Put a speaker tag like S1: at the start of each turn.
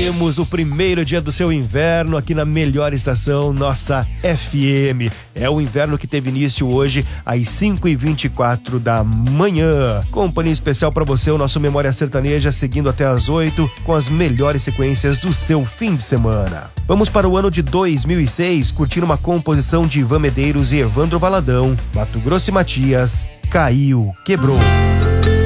S1: Abrimos o primeiro dia do seu inverno aqui na melhor estação, nossa FM. É o inverno que teve início hoje às 5h24 da manhã. Companhia especial para você, o nosso Memória Sertaneja, seguindo até às 8 com as melhores sequências do seu fim de semana. Vamos para o ano de 2006, curtir uma composição de Ivan Medeiros e Evandro Valadão, Mato Grosso e Matias, Caiu, Quebrou.